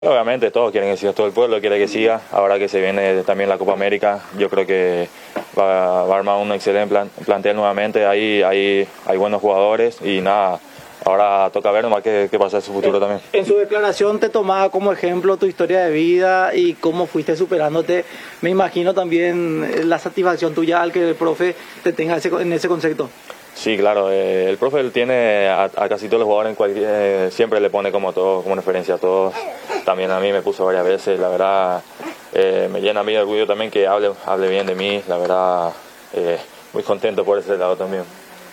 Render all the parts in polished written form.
Obviamente todos quieren que siga, todo el pueblo quiere que siga. Ahora que se viene también la Copa América, yo creo que va a armar un excelente plantel nuevamente. Hay buenos jugadores y nada, ahora toca ver nomás qué pasa en su futuro también. En su declaración te tomaba como ejemplo tu historia de vida y cómo fuiste superándote. Me imagino también la satisfacción tuya al que el profe te tenga en ese concepto. Sí, claro, el profe él tiene a casi todos los jugadores, siempre le pone como referencia a todos. También a mí me puso varias veces, la verdad me llena a mí de orgullo también que hable bien de mí, la verdad muy contento por ese lado también.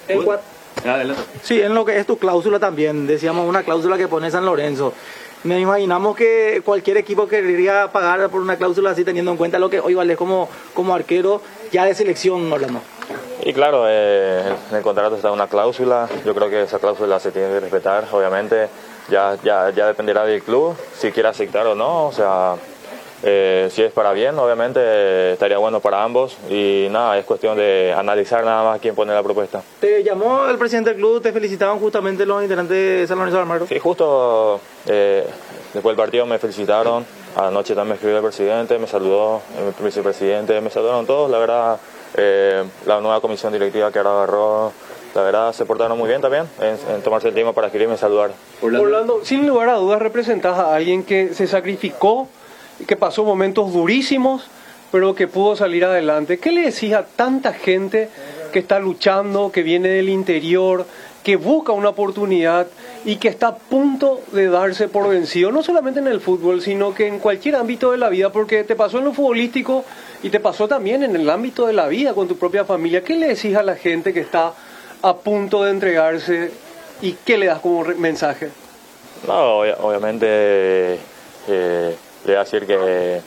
Sí, en lo que es tu cláusula también, decíamos una cláusula que pone San Lorenzo. Me imaginamos que cualquier equipo querría pagar por una cláusula así, teniendo en cuenta lo que hoy vales como arquero ya de selección, Orlando. Y claro, en el contrato está una cláusula, yo creo que esa cláusula se tiene que respetar, obviamente ya dependerá del club si quiere aceptar o no, o sea, si es para bien, obviamente estaría bueno para ambos y nada, es cuestión de analizar nada más quién pone la propuesta. ¿Te llamó el presidente del club, te felicitaban justamente los integrantes de San Lorenzo de Almagro? Sí, justo después del partido me felicitaron, anoche también me escribió el presidente, me saludó el vicepresidente, me saludaron todos, la verdad. La nueva comisión directiva que ahora agarró, la verdad se portaron muy bien también en tomarse el tiempo para escribirme y saludar. Orlando, sin lugar a dudas representás a alguien que se sacrificó, que pasó momentos durísimos, pero que pudo salir adelante. ¿Qué le decís a tanta gente que está luchando, que viene del interior, que busca una oportunidad y que está a punto de darse por vencido, no solamente en el fútbol, sino que en cualquier ámbito de la vida, porque te pasó en lo futbolístico y te pasó también en el ámbito de la vida con tu propia familia? ¿Qué le decís a la gente que está a punto de entregarse y qué le das como mensaje? No, obviamente le voy a decir que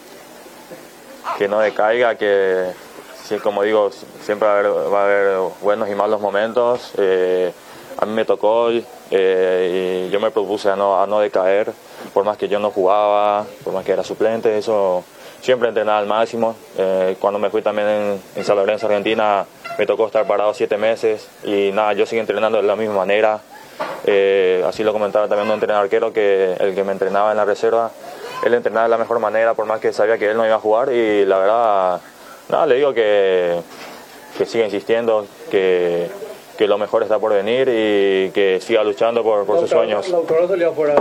no decaiga, que sí, como digo, siempre va a haber buenos y malos momentos. A mí me tocó y yo me propuse a no decaer, por más que yo no jugaba, por más que era suplente, eso siempre entrenaba al máximo. Cuando me fui también en San Lorenzo, Argentina, me tocó estar parado 7 meses y nada, yo sigo entrenando de la misma manera. Así lo comentaba también un entrenador arquero, que el que me entrenaba en la reserva, él entrenaba de la mejor manera, por más que sabía que él no iba a jugar, y la verdad, nada, le digo que siga insistiendo, que lo mejor está por venir y que siga luchando por sus sueños. Lautaro salió afuera.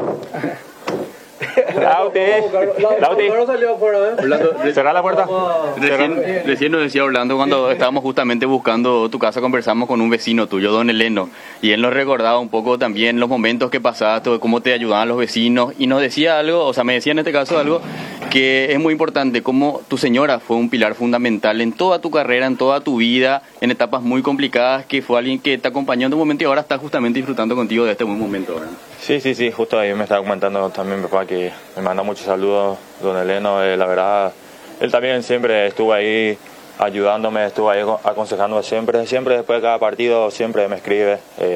Lauti salió afuera, cerrar la puerta. Recién nos decía Orlando, cuando estábamos justamente buscando tu casa, conversamos con un vecino tuyo, don Eleno, y él nos recordaba un poco también los momentos que pasaste, cómo te ayudaban los vecinos, y nos decía algo, o sea, me decía en este caso algo que es muy importante, como tu señora fue un pilar fundamental en toda tu carrera, en toda tu vida, en etapas muy complicadas, que fue alguien que te acompañó en un momento y ahora está justamente disfrutando contigo de este buen momento, ¿verdad? Sí, justo ahí me estaba comentando también mi papá, que me manda muchos saludos, don Eleno, la verdad, él también siempre estuvo ahí ayudándome, estuvo ahí aconsejándome siempre después de cada partido, siempre me escribe,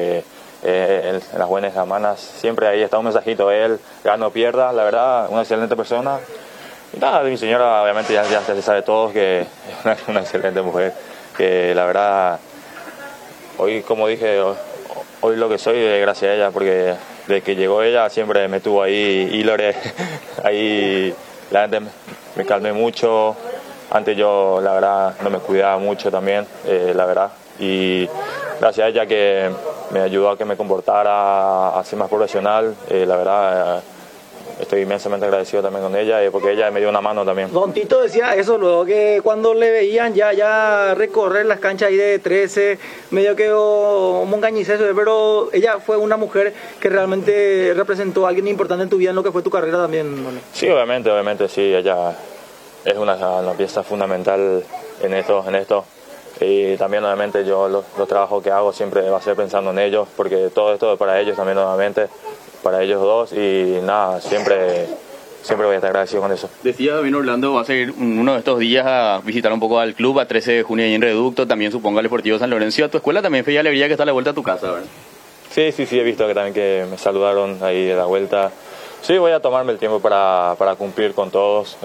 en las buenas y las malas, siempre ahí está un mensajito, él, gana o pierda, la verdad, una excelente persona. Y nada, de mi señora obviamente ya se sabe todo, que es una excelente mujer, que la verdad, hoy como dije, hoy lo que soy es gracias a ella, porque desde que llegó ella siempre me tuvo ahí y logré, ahí la gente me calmé mucho, antes yo la verdad no me cuidaba mucho también, la verdad, y gracias a ella que me ayudó a que me comportara, a ser más profesional, la verdad. Estoy inmensamente agradecido también con ella, porque ella me dio una mano también. Don Tito decía eso luego, que cuando le veían ya recorrer las canchas ahí de 13, medio que mongañices, pero ella fue una mujer que realmente representó a alguien importante en tu vida, en lo que fue tu carrera también, ¿no? Sí, obviamente sí, ella es una pieza fundamental en esto. Y también obviamente yo los trabajos que hago siempre va a ser pensando en ellos, porque todo esto es para ellos también nuevamente, para ellos dos, y nada, siempre voy a estar agradecido con eso. Decía bien Orlando, va a ser uno de estos días a visitar un poco al club, a 13 de junio ahí en Reducto, también supongo al Deportivo San Lorenzo, a tu escuela también, Fe y Alegría, que está a la vuelta a tu casa, ¿verdad? Sí, he visto que también que me saludaron ahí de la vuelta. Sí, voy a tomarme el tiempo para cumplir con todos,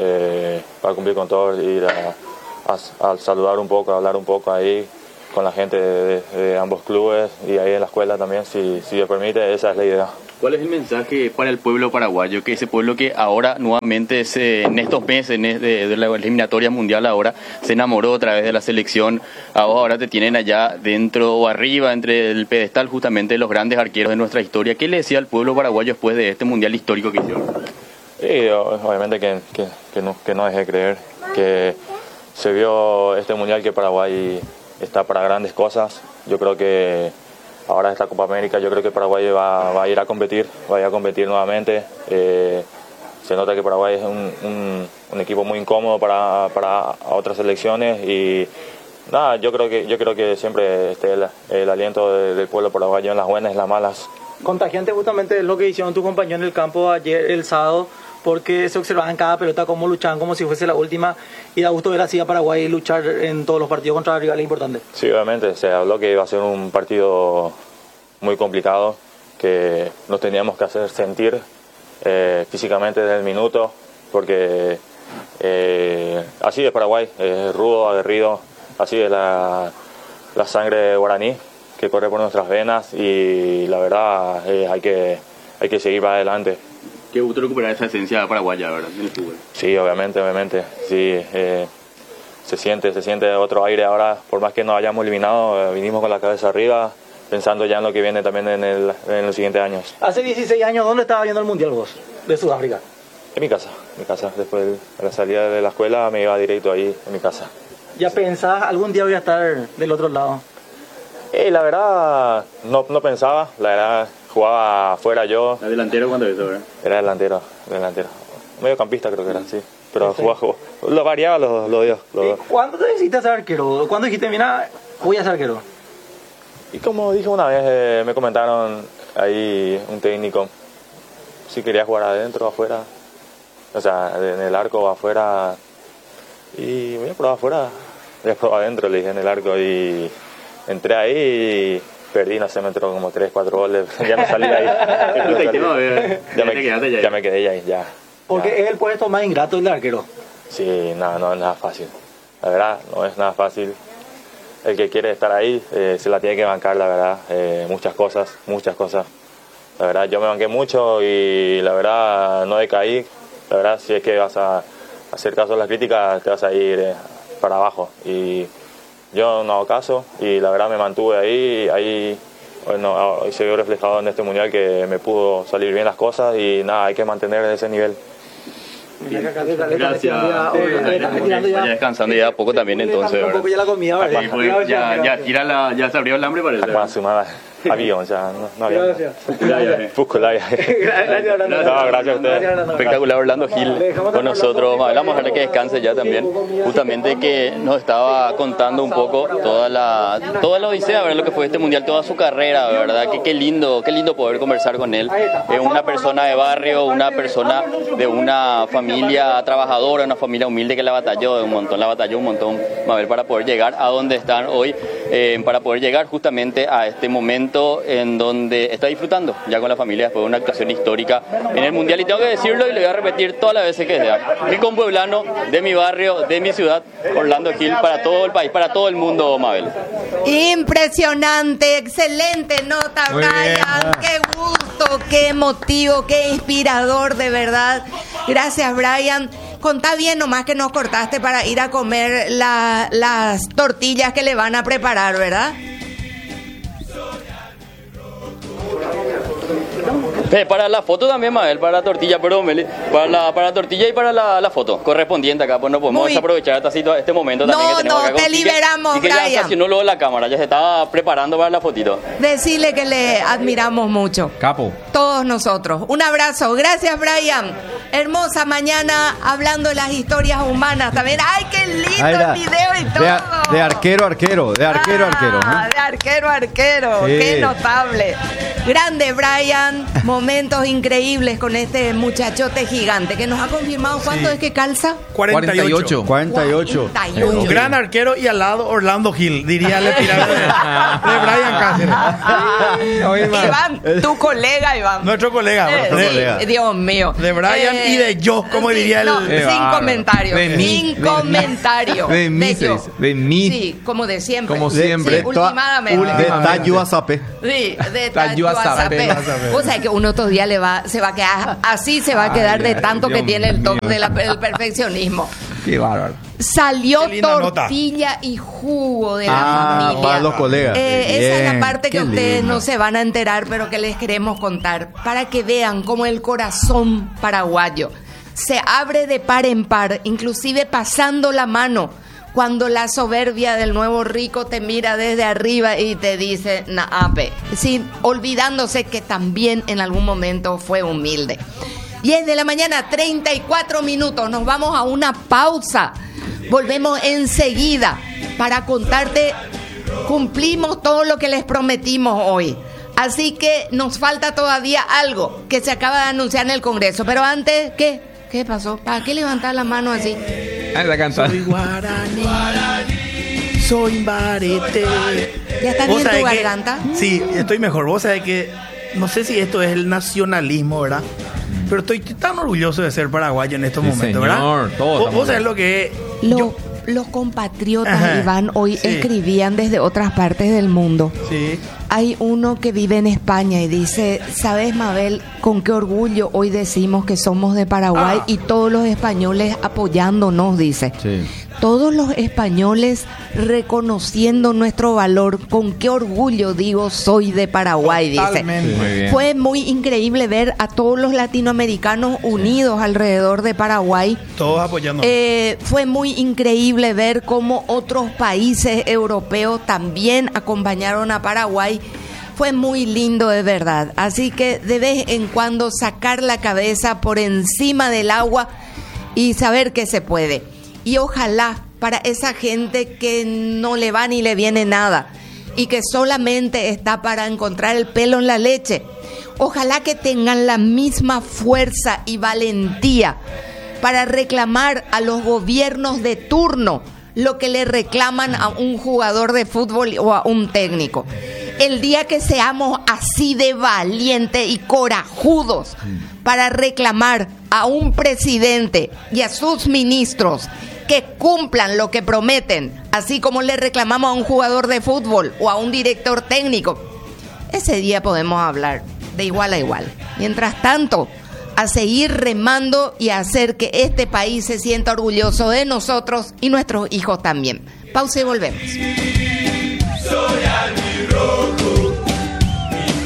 ir a saludar un poco, a hablar un poco ahí con la gente de ambos clubes y ahí en la escuela también, si Dios permite, esa es la idea. ¿Cuál es el mensaje para el pueblo paraguayo? Que ese pueblo que ahora nuevamente en estos meses de la eliminatoria mundial ahora se enamoró otra vez de la selección. Ahora te tienen allá dentro o arriba, entre el pedestal justamente de los grandes arqueros de nuestra historia. ¿Qué le decía al pueblo paraguayo después de este mundial histórico que hicieron? Sí, obviamente que no dejé de creer, que se vio este mundial que Paraguay está para grandes cosas. Yo creo que ahora esta Copa América, yo creo que Paraguay va a ir a competir, nuevamente. Se nota que Paraguay es un equipo muy incómodo para otras selecciones y nada, yo creo que siempre el aliento del pueblo paraguayo en las buenas y en las malas. Contagiante justamente es lo que hicieron tus compañeros en el campo ayer, el sábado, porque se observaba en cada pelota cómo luchaban como si fuese la última y da gusto ver así a Paraguay luchar en todos los partidos contra rivales importantes. Sí, obviamente, se habló que iba a ser un partido muy complicado, que nos teníamos que hacer sentir físicamente desde el minuto, porque así es Paraguay, es rudo, aguerrido, así es la sangre guaraní que corre por nuestras venas y la verdad hay que seguir para adelante. Qué gusto recuperar esa esencia paraguaya, ¿verdad? En el fútbol. Sí, obviamente, sí, se siente otro aire ahora, por más que nos hayamos eliminado, vinimos con la cabeza arriba, pensando ya en lo que viene también en los siguientes años. Hace 16 años, ¿dónde estaba viendo el Mundial vos, de Sudáfrica? En mi casa, después de la salida de la escuela me iba directo ahí, en mi casa. ¿Ya pensás algún día voy a estar del otro lado? La verdad, no pensaba, la verdad, jugaba afuera yo. ¿Era delantero cuando eso, verdad? Era delantero. Mediocampista creo que era, sí. Pero jugaba, lo variaba los dos. ¿Cuándo te decidiste ser arquero? ¿Cuándo dijiste, mira, voy a ser arquero? Y como dije una vez, me comentaron ahí un técnico, si quería jugar adentro o afuera, o sea, en el arco o afuera, y voy a probar afuera, voy a probar adentro, le dije en el arco, y entré ahí y perdí, no sé, me entró como 3, 4 goles, ya no salí de ahí. Ya me quedé ahí, ya. Porque es el puesto más ingrato el de arquero. Sí, no es nada fácil, la verdad, no es nada fácil. El que quiere estar ahí se la tiene que bancar, la verdad, muchas cosas. La verdad, yo me banqué mucho y la verdad no decaí. La verdad, si es que vas a hacer caso a las críticas, te vas a ir para abajo. Y yo no hago caso y la verdad me mantuve ahí. Bueno, hoy se vio reflejado en este mundial que me pudo salir bien las cosas y nada, hay que mantener ese nivel. Gracias. Vaya descansando ya poco también entonces. Un poco ya la comida, ¿verdad? Ya se abrió el hambre, parece. Avión, ya no había. Gracias. Gracias a ustedes. Espectacular Orlando Gil con nosotros. Hablamos ahora que descanse ya también. Justamente que nos estaba contando un poco toda la odisea, ¿verdad? Lo que fue este mundial, toda su carrera, ¿verdad? Qué lindo poder conversar con él. Es una persona de barrio, una persona de una familia trabajadora, una familia humilde que la batalló un montón, Mabel, para poder llegar a donde están hoy, para poder llegar justamente a este momento en donde está disfrutando ya con la familia después de una actuación histórica en el mundial. Y tengo que decirlo y lo voy a repetir todas las veces que sea. Mi compueblano, de mi barrio, de mi ciudad, Orlando Gil, para todo el país, para todo el mundo, Mabel. Impresionante, excelente nota, Brian. Qué gusto, qué emotivo, qué inspirador, de verdad. Gracias, Brian. Contá bien nomás que nos cortaste para ir a comer las tortillas que le van a preparar, ¿verdad? Para la foto también, Mabel, para la tortilla, perdón, Meli, para la tortilla y para la foto correspondiente acá, pues no podemos desaprovechar este momento también que tenemos acá. No, te liberamos, y que Brian. ya estacionó luego la cámara, ya se estaba preparando para la fotito. Decirle que le admiramos mucho. Capo. Todos nosotros. Un abrazo. Gracias, Brian. Hermosa mañana hablando de las historias humanas también. ¡Ay, qué lindo el video y todo! De arquero a arquero. De arquero a arquero. Sí. Qué notable. Grande, Brian. Momentos increíbles con este muchachote gigante que nos ha confirmado. ¿Cuánto es que calza? 48. Un gran arquero y al lado Orlando Gil, diría el tirado de Brian Cáceres. Iván, tu colega, Iván. Nuestro colega. Dios mío. De Brian y de yo, como diría el... sin comentario. Sin comentario. De mí mí. Sí, como de siempre. Como siempre. Sí, últimamente. De Tayo a Zapé. Sí, de Tayo a Zapé. O sea que uno otros días se va a quedar así, se va a quedar de tanto que tiene el toque del perfeccionismo. Qué bárbaro. Salió Qué linda tortilla y jugo de la familia. Para los colegas. Esa es la Bien, parte que qué ustedes lindo. no se van a enterar, pero que les queremos contar, para que vean cómo el corazón paraguayo se abre de par en par, inclusive pasando la mano, cuando la soberbia del nuevo rico te mira desde arriba y te dice, naape, sí, olvidándose que también en algún momento fue humilde. 10 de la mañana, 34 minutos, nos vamos a una pausa. Volvemos enseguida para contarte, cumplimos todo lo que les prometimos hoy. Así que nos falta todavía algo que se acaba de anunciar en el Congreso. Pero antes, ¿qué pasó? ¿Para qué levantar la mano así? La canta. Soy guaraní, soy barete. ¿Ya está ¿Vos bien tu sabés que- garganta? Sí, estoy mejor. Vos sabés que, no sé si esto es el nacionalismo, ¿verdad? Pero estoy tan orgulloso de ser paraguayo en estos Sí, momentos, señor, ¿verdad? todos Vos estamos sabés lo que es. Los compatriotas, Ajá, Iván, hoy sí. escribían desde otras partes del mundo. Sí. Hay uno que vive en España y dice, ¿sabes, Mabel, con qué orgullo hoy decimos que somos de Paraguay y todos los españoles apoyándonos, dice? Sí. Todos los españoles reconociendo nuestro valor, con qué orgullo digo soy de Paraguay, dice. Totalmente. Muy bien. Fue muy increíble ver a todos los latinoamericanos unidos alrededor de Paraguay. Todos apoyando. Fue muy increíble ver cómo otros países europeos también acompañaron a Paraguay. Fue muy lindo de verdad. Así que de vez en cuando sacar la cabeza por encima del agua y saber que se puede. Y ojalá para esa gente que no le va ni le viene nada y que solamente está para encontrar el pelo en la leche, ojalá que tengan la misma fuerza y valentía para reclamar a los gobiernos de turno lo que le reclaman a un jugador de fútbol o a un técnico. El día que seamos así de valientes y corajudos para reclamar a un presidente y a sus ministros que cumplan lo que prometen, así como le reclamamos a un jugador de fútbol o a un director técnico, ese día podemos hablar de igual a igual. Mientras tanto, a seguir remando y a hacer que este país se sienta orgulloso de nosotros y nuestros hijos también. Pausa y volvemos. Soy albirrojo, mi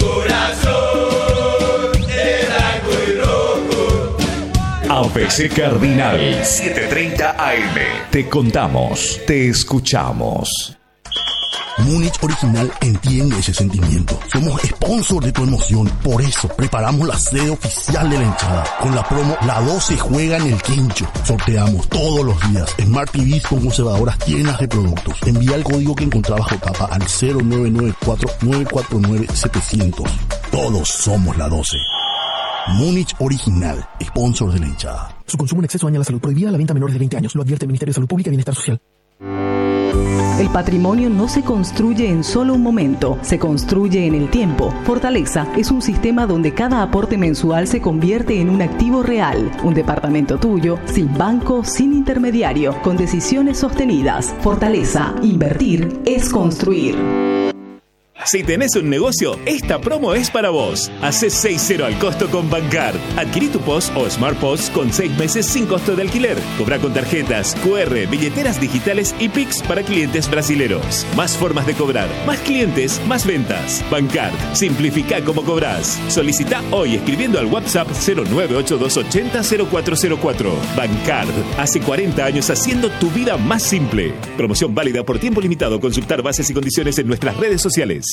corazón es blanco y rojo. ABC Cardinal 7:30 AM. Te contamos, te escuchamos. Múnich Original entiende ese sentimiento. Somos sponsor de tu emoción. Por eso preparamos la sede oficial de la hinchada. Con la promo La 12 juega en el quincho. Sorteamos todos los días Smart TVs con conservadoras llenas de productos. Envía el código que encontrabas bajo tapa al 0994-949-700. Todos somos La 12. Múnich Original, sponsor de la hinchada. Su consumo en exceso daña la salud. Prohibida la venta a menores de 20 años. Lo advierte el Ministerio de Salud Pública y Bienestar Social. El patrimonio no se construye en solo un momento, se construye en el tiempo. Fortaleza es un sistema donde cada aporte mensual se convierte en un activo real. Un departamento tuyo, sin banco, sin intermediario, con decisiones sostenidas. Fortaleza, invertir es construir. Si tenés un negocio, esta promo es para vos. Hacé 6-0 al costo con Bancard. Adquirí tu POS o Smart POS con 6 meses sin costo de alquiler. Cobra con tarjetas, QR, billeteras digitales y Pix para clientes brasileros. Más formas de cobrar, más clientes, más ventas. Bancard, simplifica cómo cobrás. Solicita hoy escribiendo al WhatsApp 098-280-0404. Bancard, hace 40 años haciendo tu vida más simple. Promoción válida por tiempo limitado. Consultar bases y condiciones en nuestras redes sociales.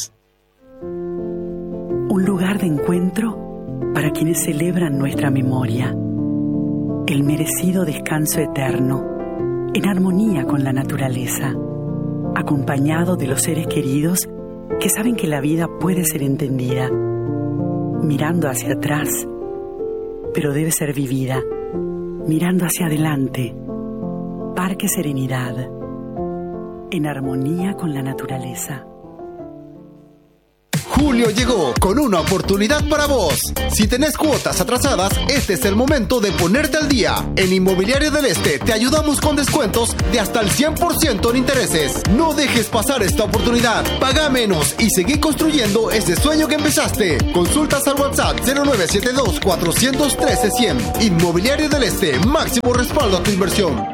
Un lugar de encuentro para quienes celebran nuestra memoria. El merecido descanso eterno, en armonía con la naturaleza, acompañado de los seres queridos que saben que la vida puede ser entendida, mirando hacia atrás, pero debe ser vivida, mirando hacia adelante. Parque Serenidad, en armonía con la naturaleza. Julio llegó con una oportunidad para vos. Si tenés cuotas atrasadas, este es el momento de ponerte al día. En Inmobiliaria del Este te ayudamos con descuentos de hasta el 100% en intereses. No dejes pasar esta oportunidad. Paga menos y seguí construyendo ese sueño que empezaste. Consultas al WhatsApp 0972 413 100. Inmobiliaria del Este, máximo respaldo a tu inversión.